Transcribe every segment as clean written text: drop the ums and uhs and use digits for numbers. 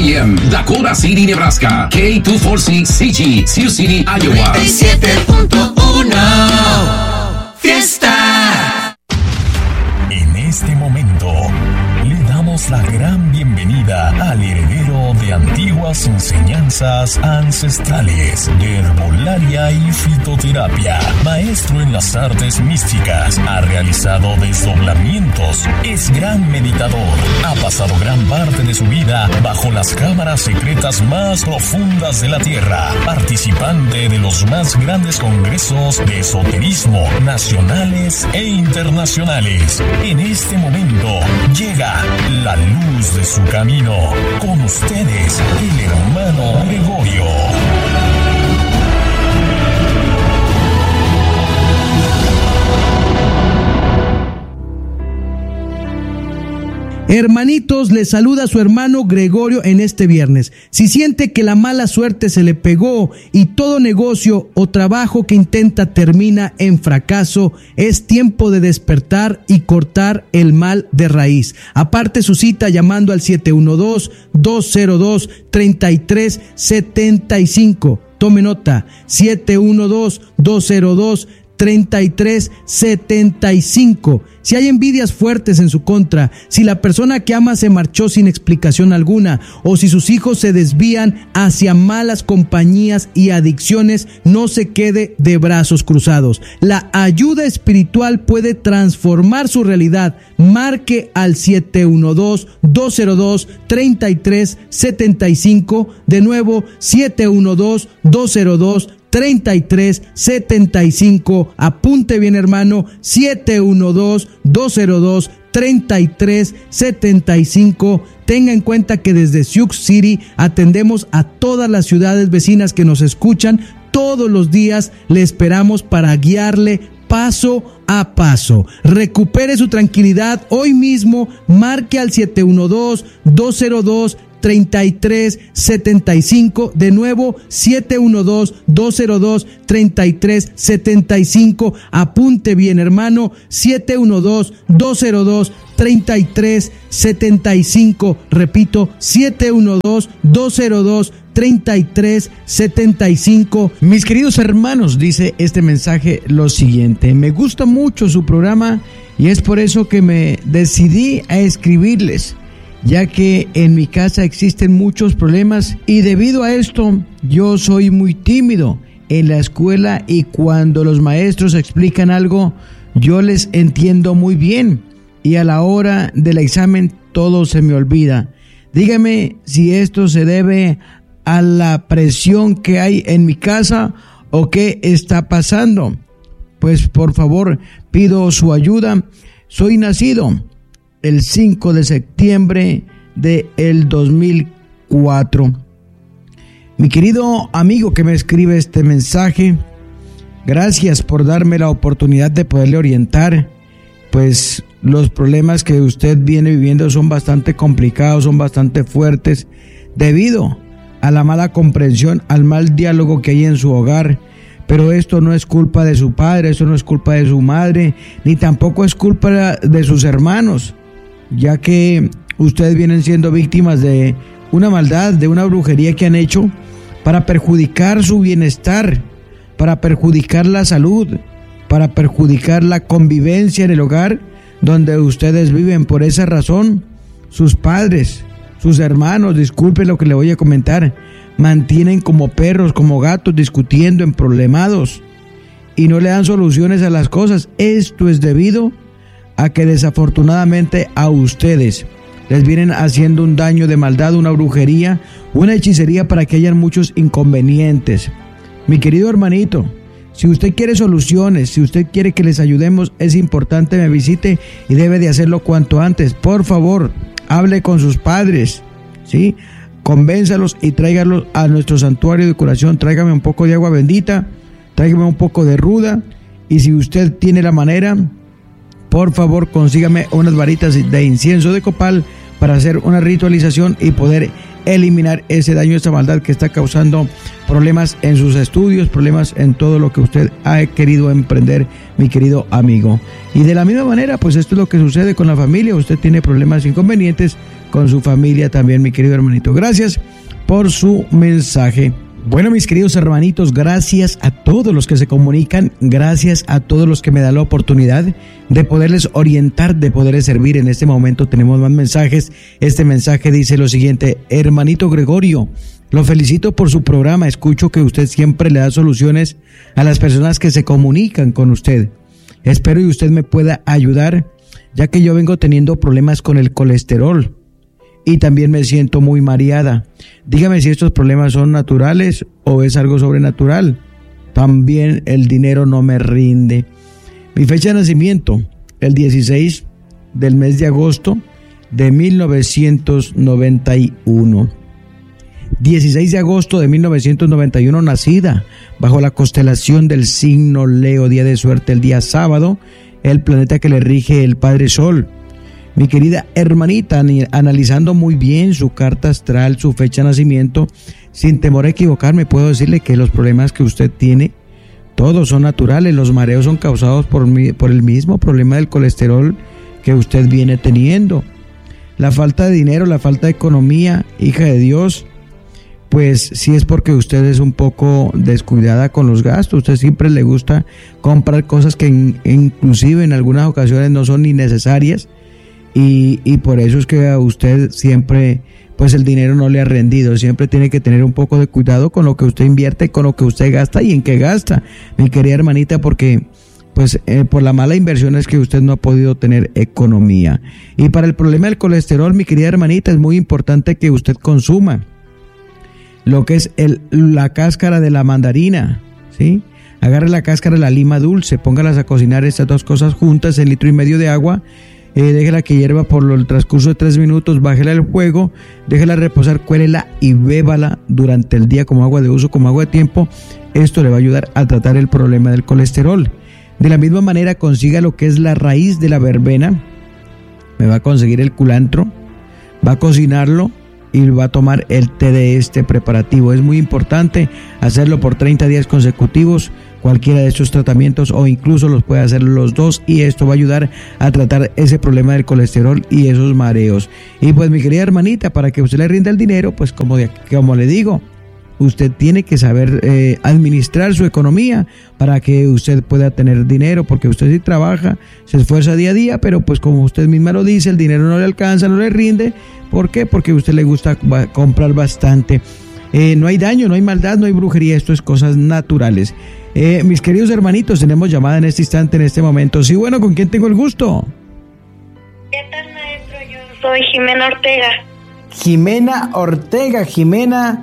AM, Dakota City, Nebraska. K246CG, Sioux City, Iowa. 97.1 Fiesta. En este momento le damos la gran bienvenida al heredero de antiguas enseñanzas ancestrales de herbolaria y fitoterapia, maestro en las artes místicas, ha realizado desdoblamientos, es gran meditador, ha pasado gran parte de su vida bajo las cámaras secretas más profundas de la tierra, participante de los más grandes congresos de esoterismo nacionales e internacionales. En este momento llega la luz de su camino. Con ustedes, el hermano Gregorio. Hermanitos, les saluda su hermano Gregorio en este viernes. Si siente que la mala suerte se le pegó y todo negocio o trabajo que intenta termina en fracaso, es tiempo de despertar y cortar el mal de raíz. Aparte su cita llamando al 712-202-3375. Tome nota, 712-202-3375. Si hay envidias fuertes en su contra, si la persona que ama se marchó sin explicación alguna, o si sus hijos se desvían hacia malas compañías y adicciones, no se quede de brazos cruzados. La ayuda espiritual puede transformar su realidad. Marque al 712-202-3375. De nuevo, 712-202-3375. Apunte bien, hermano, 712-202-3375. Tenga en cuenta que desde Sioux City atendemos a todas las ciudades vecinas que nos escuchan. Todos los días le esperamos para guiarle paso a paso. Recupere su tranquilidad hoy mismo. Marque al 712-202-3375. De nuevo, 712-202-3375. Apunte bien, hermano, 712-202-3375. Repito, 712-202-3375. Mis queridos hermanos, dice este mensaje lo siguiente: me gusta mucho su programa y es por eso que me decidí a escribirles, ya que en mi casa existen muchos problemas y debido a esto yo soy muy tímido en la escuela y cuando los maestros explican algo yo les entiendo muy bien y a la hora del examen todo se me olvida. Dígame si esto se debe a la presión que hay en mi casa o qué está pasando. Pues por favor pido su ayuda. Soy nacido el 5 de septiembre del 2004. Mi querido amigo que me escribe este mensaje, gracias por darme la oportunidad de poderle orientar, pues los problemas que usted viene viviendo son bastante complicados, son bastante fuertes, debido a la mala comprensión, al mal diálogo que hay en su hogar. Pero esto no es culpa de su padre, esto no es culpa de su madre, ni tampoco es culpa de sus hermanos, ya que ustedes vienen siendo víctimas de una maldad, de una brujería que han hecho para perjudicar su bienestar, para perjudicar la salud, para perjudicar la convivencia en el hogar donde ustedes viven. Por esa razón, sus padres, sus hermanos, disculpen lo que le voy a comentar, mantienen como perros, como gatos, discutiendo, emproblemados y no le dan soluciones a las cosas. Esto es debido a que desafortunadamente a ustedes les vienen haciendo un daño de maldad, una brujería, una hechicería para que hayan muchos inconvenientes. Mi querido hermanito, si usted quiere soluciones, si usted quiere que les ayudemos, es importante me visite y debe de hacerlo cuanto antes. Por favor, hable con sus padres, ¿sí? Convénzalos y tráigalos a nuestro santuario de curación. Tráigame un poco de agua bendita, tráigame un poco de ruda, y si usted tiene la manera, por favor consígame unas varitas de incienso de copal para hacer una ritualización y poder eliminar ese daño, esa maldad que está causando problemas en sus estudios, problemas en todo lo que usted ha querido emprender, mi querido amigo. Y de la misma manera, pues esto es lo que sucede con la familia. Usted tiene problemas, inconvenientes con su familia también, mi querido hermanito. Gracias por su mensaje. Bueno, mis queridos hermanitos, gracias a todos los que se comunican, gracias a todos los que me dan la oportunidad de poderles orientar, de poderles servir. En este momento tenemos más mensajes. Este mensaje dice lo siguiente: hermanito Gregorio, lo felicito por su programa. Escucho que usted siempre le da soluciones a las personas que se comunican con usted. Espero y usted me pueda ayudar, ya que yo vengo teniendo problemas con el colesterol y también me siento muy mareada. Dígame si estos problemas son naturales o es algo sobrenatural. También el dinero no me rinde. Mi fecha de nacimiento, el 16 del mes de agosto de 1991. 16 de agosto de 1991, nacida bajo la constelación del signo Leo, día de suerte, el día sábado, el planeta que le rige el Padre Sol. Mi querida hermanita, analizando muy bien su carta astral, su fecha de nacimiento, sin temor a equivocarme, puedo decirle que los problemas que usted tiene, todos son naturales. Los mareos son causados por el mismo problema del colesterol que usted viene teniendo. La falta de dinero, la falta de economía, hija de Dios, pues sí es porque usted es un poco descuidada con los gastos. Usted siempre le gusta comprar cosas que inclusive en algunas ocasiones no son ni necesarias. Y por eso es que a usted siempre, pues el dinero no le ha rendido. Siempre tiene que tener un poco de cuidado con lo que usted invierte, con lo que usted gasta y en qué gasta, mi querida hermanita, porque pues por la mala inversión es que usted no ha podido tener economía. Y para el problema del colesterol, mi querida hermanita, es muy importante que usted consuma lo que es la cáscara de la mandarina, ¿sí? Agarre la cáscara de la lima dulce, póngalas a cocinar estas dos cosas juntas en 1,5 litros de agua. Déjela que hierva por el transcurso de 3 minutos, bájela al fuego, déjela reposar, cuélela y bébala durante el día como agua de uso, como agua de tiempo. Esto le va a ayudar a tratar el problema del colesterol. De la misma manera, consiga lo que es la raíz de la verbena, me va a conseguir el culantro, va a cocinarlo y va a tomar el té de este preparativo. Es muy importante hacerlo por 30 días consecutivos, cualquiera de estos tratamientos, o incluso los puede hacer los dos, y esto va a ayudar a tratar ese problema del colesterol y esos mareos. Y pues mi querida hermanita, para que usted le rinda el dinero, pues como le digo, usted tiene que saber administrar su economía para que usted pueda tener dinero, porque usted sí trabaja, se esfuerza día a día, pero pues como usted misma lo dice, el dinero no le alcanza, no le rinde. ¿Por qué? Porque a usted le gusta comprar bastante. No hay daño, no hay maldad, no hay brujería, esto es cosas naturales. Mis queridos hermanitos, tenemos llamada en este instante, en este momento. Sí, bueno, ¿con quién tengo el gusto? ¿Qué tal, maestro? Yo soy Jimena Ortega. Jimena Ortega, Jimena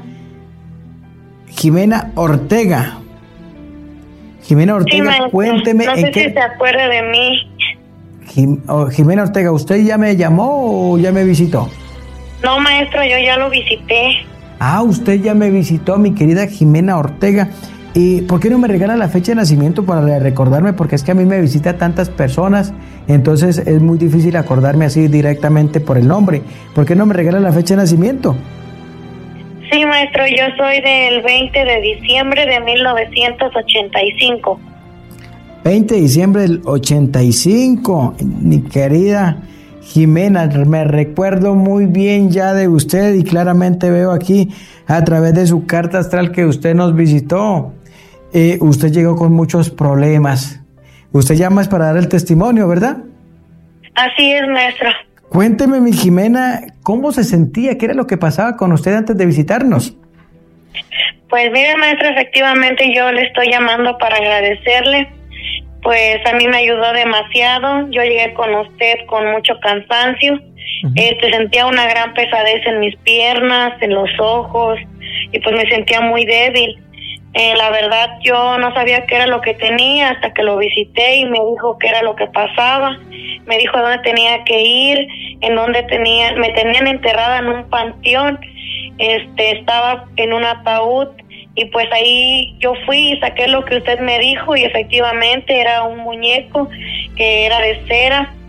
Ortega. Jimena Ortega, sí, cuénteme. No sé si se acuerda de mí. Jimena Ortega, ¿usted ya me llamó o ya me visitó? No, maestro, yo ya lo visité. Ah, usted ya me visitó, mi querida Jimena Ortega. ¿Y por qué no me regala la fecha de nacimiento para recordarme? Porque es que a mí me visita tantas personas, entonces es muy difícil acordarme así directamente por el nombre. ¿Por qué no me regala la fecha de nacimiento? Sí, maestro, yo soy del 20 de diciembre de 1985. 20 de diciembre del 85, mi querida Jimena, me recuerdo muy bien ya de usted y claramente veo aquí a través de su carta astral que usted nos visitó. Usted llegó con muchos problemas. Usted llama es para dar el testimonio, ¿verdad? Así es, maestro. Cuénteme, mi Jimena, ¿cómo se sentía? ¿Qué era lo que pasaba con usted antes de visitarnos? Pues mire, maestro, efectivamente yo le estoy llamando para agradecerle. Pues a mí me ayudó demasiado. Yo llegué con usted con mucho cansancio. Sentía una gran pesadez en mis piernas, en los ojos, y pues me sentía muy débil. La verdad, yo no sabía qué era lo que tenía hasta que lo visité y me dijo qué era lo que pasaba. Me dijo dónde tenía que ir, en dónde me tenían enterrada en un panteón. Estaba en un ataúd. Y pues ahí yo fui y saqué lo que usted me dijo y efectivamente era un muñeco que era de cera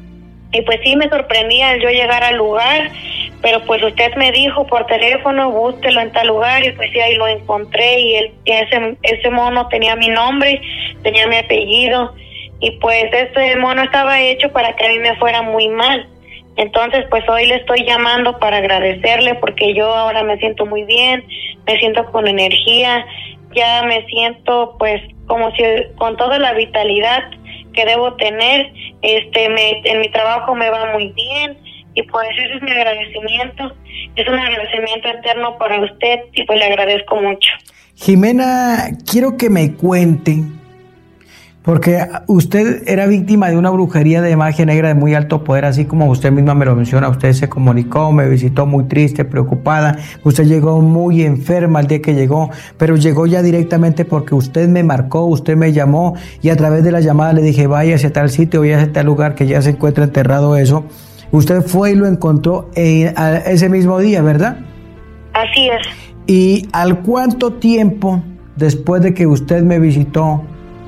Y pues sí me sorprendía al yo llegar al lugar, pero pues usted me dijo por teléfono, búsquelo en tal lugar, y pues sí, ahí lo encontré, y ese mono tenía mi nombre, tenía mi apellido, y pues este mono estaba hecho para que a mí me fuera muy mal. Entonces pues hoy le estoy llamando para agradecerle, porque yo ahora me siento muy bien, me siento con energía, ya me siento pues como si con toda la vitalidad que debo tener. En mi trabajo me va muy bien, y pues ese es mi agradecimiento, es un agradecimiento eterno para usted, y pues le agradezco mucho. Jimena, quiero que me cuente, porque usted era víctima de una brujería de magia negra de muy alto poder, así como usted misma me lo menciona. Usted se comunicó, me visitó muy triste, preocupada. Usted llegó muy enferma el día que llegó, pero llegó ya directamente porque usted me marcó, usted me llamó, y a través de la llamada le dije, vaya hacia tal sitio, vaya hacia tal lugar que ya se encuentra enterrado eso. Usted fue y lo encontró ese mismo día, ¿verdad? Así es. ¿Y al cuánto tiempo después de que usted me visitó,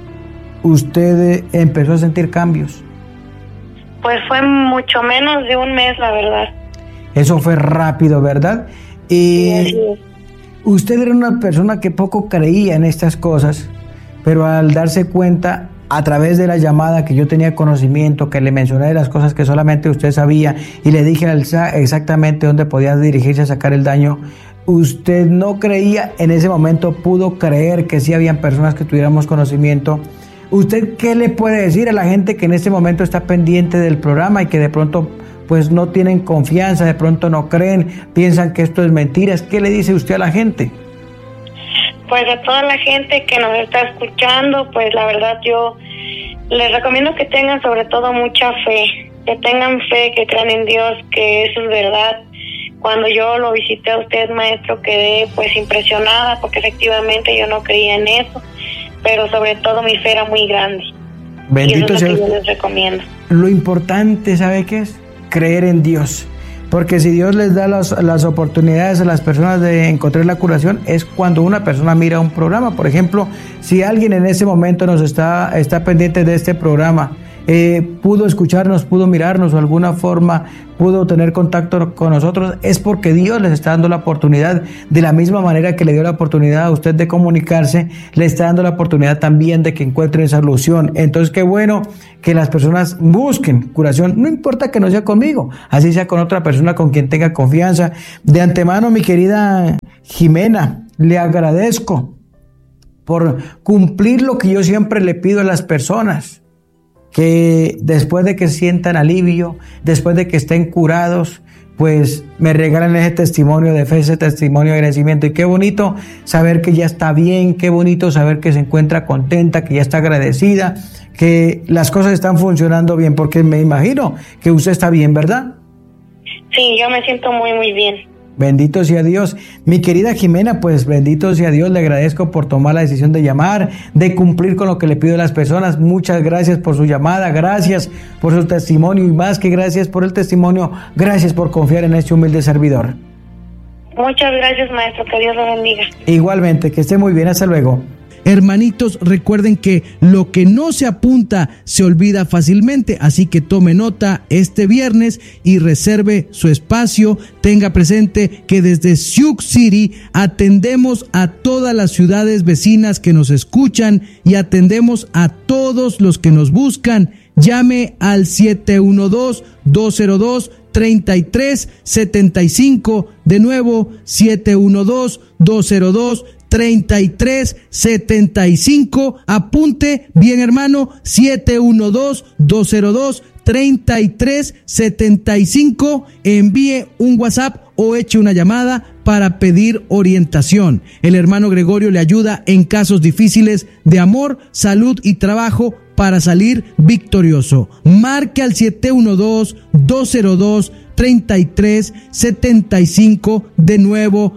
usted empezó a sentir cambios? Pues fue mucho menos de un mes, la verdad. Eso fue rápido, ¿verdad? Y sí, usted era una persona que poco creía en estas cosas, pero al darse cuenta a través de la llamada que yo tenía conocimiento, que le mencioné de las cosas que solamente usted sabía, y le dije exactamente dónde podía dirigirse a sacar el daño, usted no creía en ese momento, pudo creer que sí habían personas que tuviéramos conocimiento. ¿Usted qué le puede decir a la gente que en este momento está pendiente del programa y que de pronto pues no tienen confianza, de pronto no creen, piensan que esto es mentiras? ¿Qué le dice usted a la gente? Pues a toda la gente que nos está escuchando, pues la verdad yo les recomiendo que tengan sobre todo mucha fe, que tengan fe, que crean en Dios, que eso es verdad. Cuando yo lo visité a usted, maestro, quedé pues impresionada, porque efectivamente yo no creía en eso, pero sobre todo mi fe era muy grande. Bendito sea. Y eso es lo que yo les recomiendo. Lo importante, ¿sabe qué es? Creer en Dios. Porque si Dios les da las oportunidades a las personas de encontrar la curación, es cuando una persona mira un programa. Por ejemplo, si alguien en ese momento nos está pendiente de este programa, pudo escucharnos, pudo mirarnos, o de alguna forma pudo tener contacto con nosotros, es porque Dios les está dando la oportunidad. De la misma manera que le dio la oportunidad a usted de comunicarse, le está dando la oportunidad también de que encuentren esa solución. Entonces, qué bueno que las personas busquen curación, no importa que no sea conmigo, así sea con otra persona con quien tenga confianza. De antemano, mi querida Jimena, le agradezco por cumplir lo que yo siempre le pido a las personas, que después de que sientan alivio, después de que estén curados, pues me regalan ese testimonio de fe, ese testimonio de agradecimiento. Y qué bonito saber que ya está bien, qué bonito saber que se encuentra contenta, que ya está agradecida, que las cosas están funcionando bien, porque me imagino que usted está bien, ¿verdad? Sí, yo me siento muy, muy bien. Bendito sea Dios. Mi querida Jimena, pues bendito sea Dios, le agradezco por tomar la decisión de llamar, de cumplir con lo que le pido a las personas. Muchas gracias por su llamada, gracias por su testimonio, y más que gracias por el testimonio, gracias por confiar en este humilde servidor. Muchas gracias, maestro, que Dios lo bendiga. Igualmente, que esté muy bien, hasta luego. Hermanitos, recuerden que lo que no se apunta se olvida fácilmente, así que tome nota este viernes y reserve su espacio. Tenga presente que desde Sioux City atendemos a todas las ciudades vecinas que nos escuchan y atendemos a todos los que nos buscan. Llame al 712-202-3375, de nuevo 712-202-3375. Apunte bien, hermano, 712-202-3375. Envíe un WhatsApp o eche una llamada para pedir orientación. El hermano Gregorio le ayuda en casos difíciles de amor, salud y trabajo para salir victorioso. Marque al 712-202-3375, de nuevo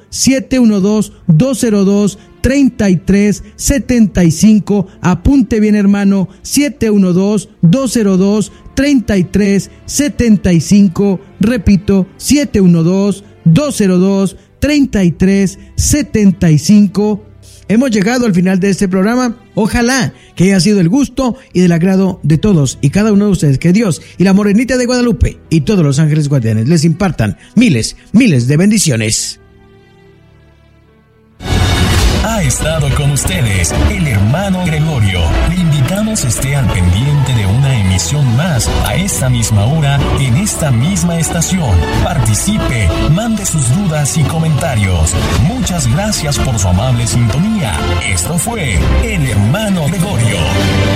712-202-3375. Apunte bien, hermano, 712-202-3375. Repito, 712-202-3375. hemos llegado al final de este programa. Ojalá que haya sido el gusto y del agrado de todos y cada uno de ustedes. Que Dios y la Morenita de Guadalupe y todos los ángeles guardianes les impartan miles de bendiciones. Ha estado con ustedes el hermano Gregorio. Le invitamos esté al pendiente de una emisión más a esta misma hora en esta misma estación. Participe, mande sus dudas y comentarios. Muchas gracias por su amable sintonía. Esto fue el hermano Gregorio.